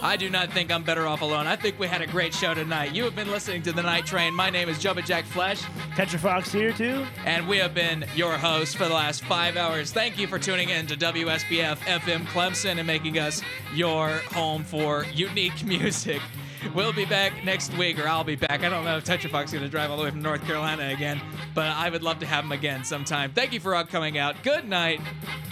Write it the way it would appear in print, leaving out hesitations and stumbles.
I do not think I'm better off alone. I think we had a great show tonight. You have been listening to The Night Train. My name is Jubba Jack Flesh. Tetra Fox here, too. And we have been your hosts for the last 5 hours. Thank you for tuning in to WSBF FM Clemson and making us your home for unique music. We'll be back next week, or I'll be back. I don't know if Tetra Fox is going to drive all the way from North Carolina again, but I would love to have him again sometime. Thank you for all coming out. Good night.